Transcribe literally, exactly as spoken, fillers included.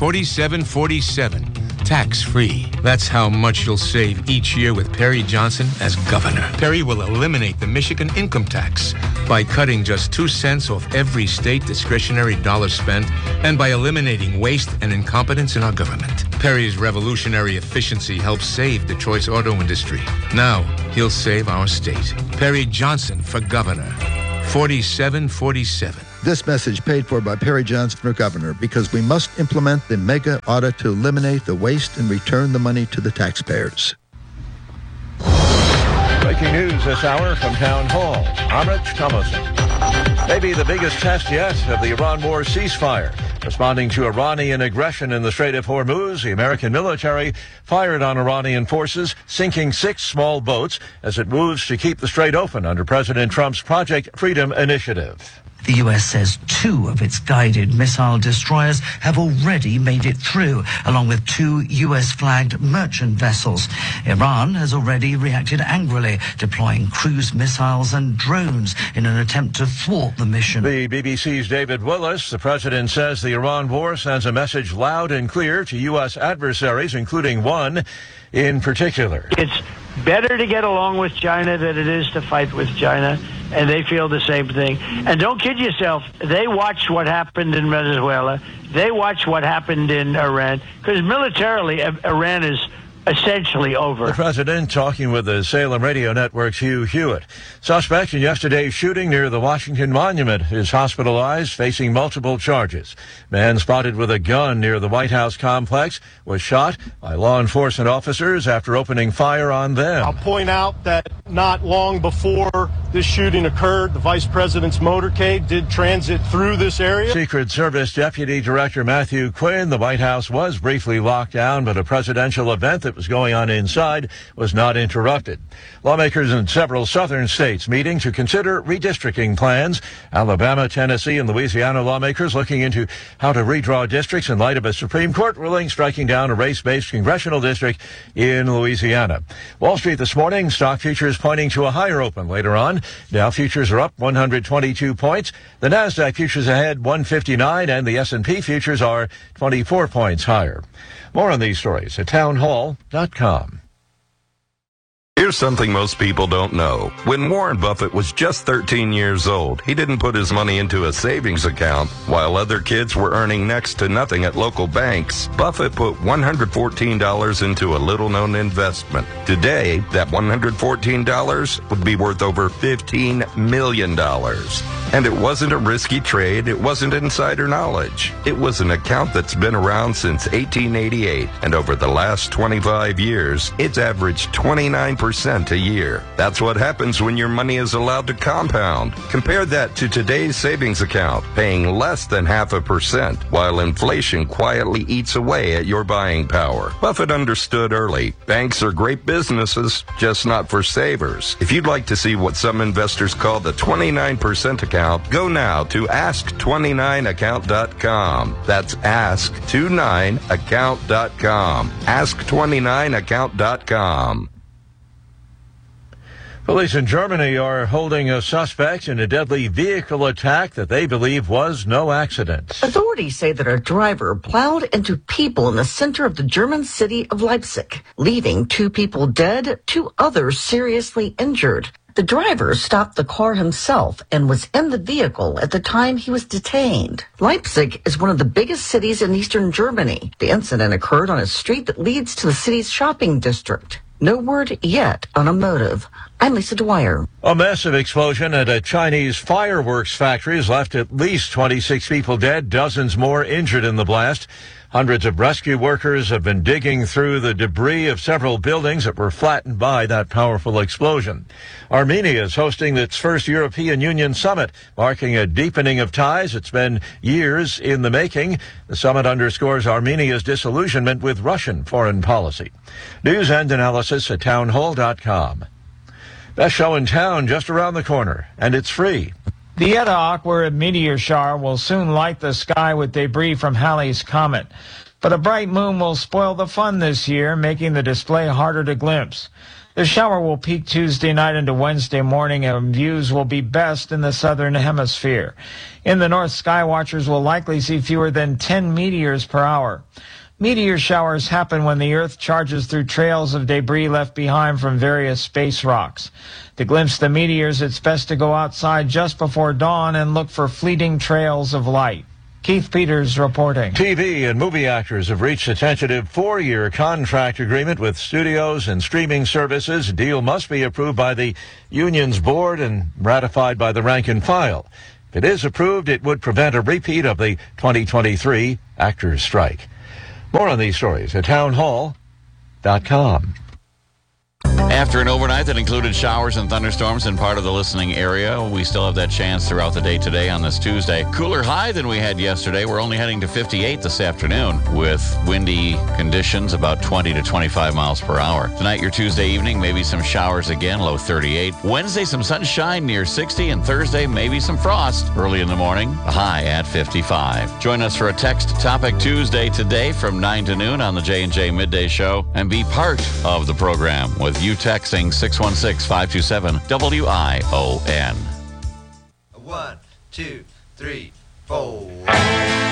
forty-seven forty-seven, tax-free. That's how much you'll save each year with Perry Johnson as governor. Perry will eliminate the Michigan income tax by cutting just two cents off every state discretionary dollar spent and by eliminating waste and incompetence in our government. Perry's revolutionary efficiency helps save Detroit's auto industry. Now, he'll save our state. Perry Johnson for governor. forty-seven forty-seven. This message paid for by Perry Johnson for governor, because we must implement the mega audit to eliminate the waste and return the money to the taxpayers. Breaking news this hour from Town Hall. Amrit Thomason. Maybe the biggest test yet of the Iran war ceasefire. Responding to Iranian aggression in the Strait of Hormuz, the American military fired on Iranian forces, sinking six small boats as it moves to keep the strait open under President Trump's Project Freedom initiative. The U S says two of its guided missile destroyers have already made it through, along with two U S-flagged merchant vessels. Iran has already reacted angrily, deploying cruise missiles and drones in an attempt to thwart the mission. The B B C's David Willis, the president says the Iran war sends a message loud and clear to U S adversaries, including one in particular. It's better to get along with China than it is to fight with China, and they feel the same thing. And don't kid yourself, they watched what happened in Venezuela. They watched what happened in Iran, because militarily, Iran is essentially over. The president talking with the Salem Radio Network's Hugh Hewitt. Suspect in yesterday's shooting near the Washington Monument is hospitalized, facing multiple charges. Man spotted with a gun near the White House complex was shot by law enforcement officers after opening fire on them. I'll point out that not long before this shooting occurred, the vice president's motorcade did transit through this area. Secret Service Deputy Director Matthew Quinn, the White House was briefly locked down, but a presidential event that was going on inside was not interrupted. Lawmakers in several southern states meeting to consider redistricting plans. Alabama, Tennessee, and Louisiana lawmakers looking into how to redraw districts in light of a Supreme Court ruling striking down a race-based congressional district in Louisiana. Wall Street this morning, stock futures pointing to a higher open later on. Dow futures are up one hundred twenty-two points. The NASDAQ futures ahead one fifty-nine, and the S and P futures are twenty-four points higher. More on these stories at town hall dot com. Here's something most people don't know. When Warren Buffett was just thirteen years old, he didn't put his money into a savings account. While other kids were earning next to nothing at local banks, Buffett put one hundred fourteen dollars into a little-known investment. Today, that one hundred fourteen dollars would be worth over fifteen million dollars. And it wasn't a risky trade. It wasn't insider knowledge. It was an account that's been around since eighteen eighty-eight. And over the last twenty-five years, it's averaged twenty-nine percent a year. That's what happens when your money is allowed to compound. Compare that to today's savings account, paying less than half a percent, while inflation quietly eats away at your buying power. Buffett understood early, banks are great businesses, just not for savers. If you'd like to see what some investors call the twenty-nine percent account, go now to ask twenty-nine account dot com. That's ask twenty-nine account dot com. ask twenty-nine account dot com. Police in Germany are holding a suspect in a deadly vehicle attack that they believe was no accident. Authorities say that a driver plowed into people in the center of the German city of Leipzig, leaving two people dead, two others seriously injured. The driver stopped the car himself and was in the vehicle at the time he was detained. Leipzig is one of the biggest cities in eastern Germany. The incident occurred on a street that leads to the city's shopping district. No word yet on a motive. I'm Lisa Dwyer. A massive explosion at a Chinese fireworks factory has left at least twenty-six people dead, dozens more injured in the blast. Hundreds of rescue workers have been digging through the debris of several buildings that were flattened by that powerful explosion. Armenia is hosting its first European Union summit, marking a deepening of ties. It's been years in the making. The summit underscores Armenia's disillusionment with Russian foreign policy. News and analysis at town hall dot com. Best show in town just around the corner, and it's free. The Eta Aquariid meteor shower will soon light the sky with debris from Halley's Comet. But a bright moon will spoil the fun this year, making the display harder to glimpse. The shower will peak Tuesday night into Wednesday morning, and views will be best in the southern hemisphere. In the north, sky watchers will likely see fewer than ten meteors per hour. Meteor showers happen when the Earth charges through trails of debris left behind from various space rocks. To glimpse the meteors, it's best to go outside just before dawn and look for fleeting trails of light. Keith Peters reporting. T V and movie actors have reached a tentative four-year contract agreement with studios and streaming services. The deal must be approved by the union's board and ratified by the rank and file. If it is approved, it would prevent a repeat of the twenty twenty-three actors' strike. More on these stories at town hall dot com. After an overnight that included showers and thunderstorms in part of the listening area, we still have that chance throughout the day today on this Tuesday. Cooler high than we had yesterday. We're only heading to fifty-eight this afternoon with windy conditions about twenty to twenty-five miles per hour. Tonight, your Tuesday evening, maybe some showers again, low thirty-eight. Wednesday, some sunshine near sixty, and Thursday, maybe some frost early in the morning, a high at fifty-five. Join us for a Text Topic Tuesday today from nine to noon on the J and J Midday Show and be part of the program with you texting six one six, five two seven, W I O N. One, two, three, four.